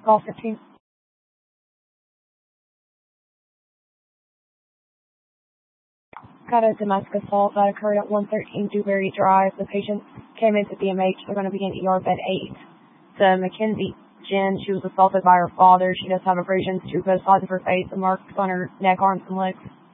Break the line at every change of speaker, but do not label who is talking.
Call 15. Got a domestic assault that occurred at 113 Dewberry Drive. The patient came into BMH. They're going to be in ER bed 8. To Mackenzie Jen, she was assaulted by her father. She does have abrasions to both sides of her face and marks on her neck, arms, and legs.